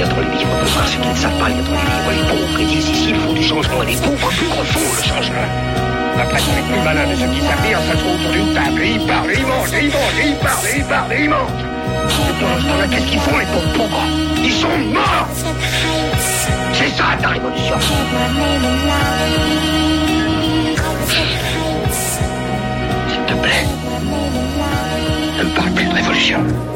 y a dans les livres pour voir ceux qui ne savent pas, il y a dans les livres les pauvres. Ils disent ici, il faut du changement, et les pauvres plus refont le changement. Après, les plus malins de ceux qui savent lire s'assoient autour d'une table, et ils parlent, ils mangent, et ils mangent, et ils parlent, et ils parlent, et ils mangent. Et pendant ce temps-là, qu'est-ce qu'ils font, les pauvres? Ils sont morts. C'est ça, la révolution. S'il te plaît, ne me parle plus de révolution.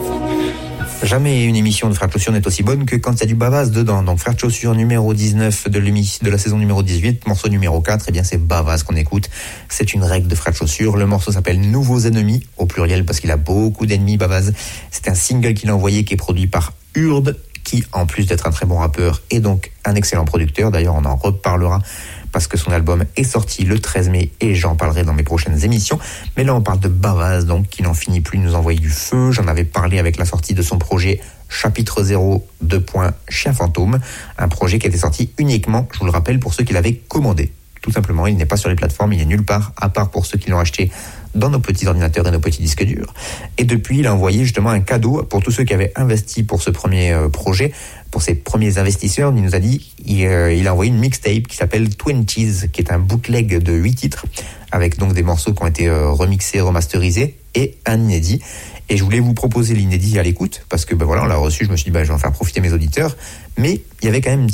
Jamais une émission de Frères de Chaussures n'est aussi bonne que quand il y a du Bavaz dedans. Donc Frères de Chaussures numéro 19 de la saison numéro 18, morceau numéro 4, eh bien c'est Bavaz qu'on écoute. C'est une règle de Frères de Chaussures. Le morceau s'appelle Nouveaux ennemis, au pluriel parce qu'il a beaucoup d'ennemis, Bavaz. C'est un single qu'il a envoyé qui est produit par Urde, qui en plus d'être un très bon rappeur est donc un excellent producteur. D'ailleurs on en reparlera parce que son album est sorti le 13 mai et j'en parlerai dans mes prochaines émissions. Mais là, on parle de Bavaz, donc, qui n'en finit plus de nous envoyer du feu. J'en avais parlé avec la sortie de son projet Chapitre 0, Chien Fantôme, un projet qui était sorti uniquement, je vous le rappelle, pour ceux qui l'avaient commandé. Tout simplement, il n'est pas sur les plateformes, il n'est nulle part, à part pour ceux qui l'ont acheté dans nos petits ordinateurs et nos petits disques durs. Et depuis, il a envoyé justement un cadeau pour tous ceux qui avaient investi pour ce premier projet. Pour ses premiers investisseurs, il nous a dit, il a envoyé une mixtape qui s'appelle 20s, qui est un bootleg de 8 titres, avec donc des morceaux qui ont été remixés, remasterisés, et un inédit. Et je voulais vous proposer l'inédit à l'écoute, parce que voilà, on l'a reçu, je me suis dit, je vais en faire profiter mes auditeurs. Mais il y avait quand même une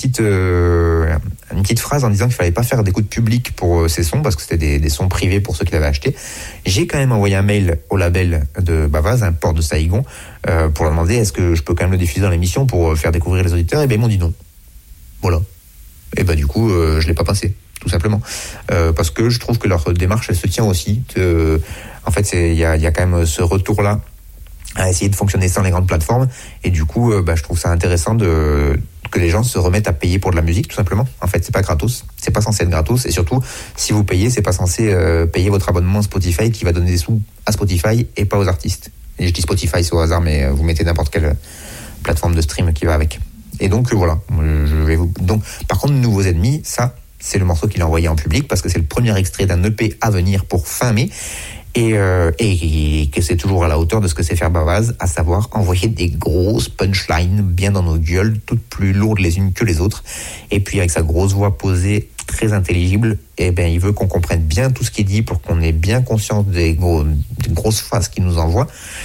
petite phrase en disant qu'il fallait pas faire d'écoute publique pour ces sons, parce que c'était des sons privés pour ceux qui l'avaient acheté. J'ai quand même envoyé un mail au label de Bavaz, un port de Saigon, pour leur demander est-ce que je peux quand même le diffuser dans l'émission pour faire découvrir les auditeurs. Et ben ils m'ont dit non. Voilà. Et du coup, je l'ai pas passé, tout simplement. Parce que je trouve que leur démarche, elle se tient aussi. En fait, il y a quand même ce retour-là à essayer de fonctionner sans les grandes plateformes, et du coup je trouve ça intéressant que les gens se remettent à payer pour de la musique, tout simplement. En fait, c'est pas gratos, c'est pas censé être gratos, et surtout si vous payez, c'est pas censé payer votre abonnement Spotify qui va donner des sous à Spotify et pas aux artistes. Et je dis Spotify, c'est au hasard, mais vous mettez n'importe quelle plateforme de stream qui va avec. Et donc voilà, donc par contre, Nouveaux ennemis, ça c'est le morceau qu'il a envoyé en public parce que c'est le premier extrait d'un EP à venir pour fin mai. Et que c'est toujours à la hauteur de ce que sait faire Bavaz, à savoir envoyer des grosses punchlines bien dans nos gueules, toutes plus lourdes les unes que les autres. Et puis avec sa grosse voix posée, très intelligible, il veut qu'on comprenne bien tout ce qu'il dit pour qu'on ait bien conscience des grosses phrases qu'il nous envoie.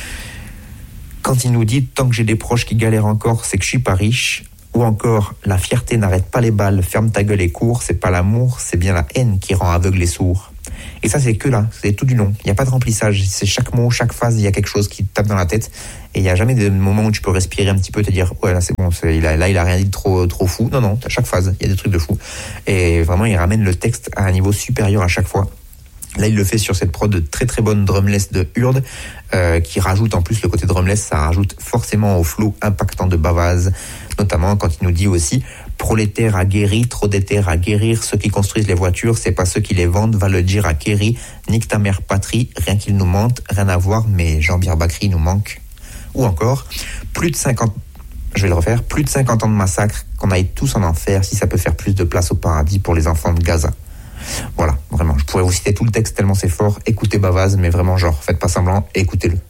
Quand il nous dit « Tant que j'ai des proches qui galèrent encore, c'est que je suis pas riche », ou encore « La fierté n'arrête pas les balles, ferme ta gueule et cours, c'est pas l'amour, c'est bien la haine qui rend aveugle et sourd ». Et ça, c'est que là, c'est tout du long. Il n'y a pas de remplissage. C'est chaque mot, chaque phase, il y a quelque chose qui te tape dans la tête. Et il n'y a jamais de moment où tu peux respirer un petit peu, te dire, ouais, là, c'est bon, il a rien dit de trop fou. Non, à chaque phase, il y a des trucs de fou. Et vraiment, il ramène le texte à un niveau supérieur à chaque fois. Là, il le fait sur cette prod de très très bonne drumless de Urde, qui rajoute en plus le côté drumless, ça rajoute forcément au flow impactant de Bavaz, notamment quand il nous dit aussi prolétaire aguerri, trop d'éther à guérir, ceux qui construisent les voitures, c'est pas ceux qui les vendent, va le dire à Kerry, nique ta mère patrie, rien qu'il nous mente, rien à voir, mais Jean-Pierre Bacry nous manque. Ou encore, plus de 50 ans de massacre, qu'on aille tous en enfer, si ça peut faire plus de place au paradis pour les enfants de Gaza. Voilà, vraiment, je pourrais vous citer tout le texte tellement c'est fort. Écoutez Bavaz, mais vraiment faites pas semblant, écoutez-le.